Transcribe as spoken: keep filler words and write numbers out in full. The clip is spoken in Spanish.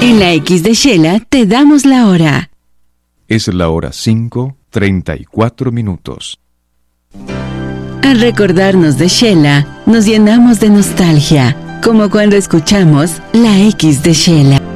En la X de Shela te damos la hora. Es la hora cinco, treinta y cuatro minutos. Al recordarnos de Shela, nos llenamos de nostalgia, como cuando escuchamos la X de Shela.